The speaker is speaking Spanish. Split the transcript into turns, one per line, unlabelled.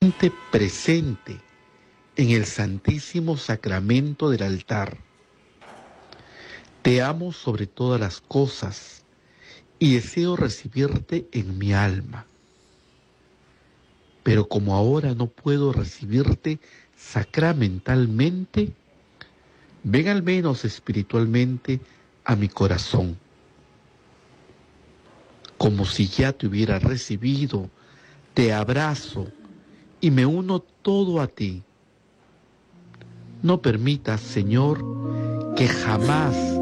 presente en el Santísimo Sacramento del altar. Te amo sobre todas las cosas y deseo recibirte en mi alma. Pero como ahora no puedo recibirte sacramentalmente, ven al menos espiritualmente a mi corazón, como si ya te hubiera recibido. Te abrazo y me uno todo a ti. No permitas, Señor, que jamás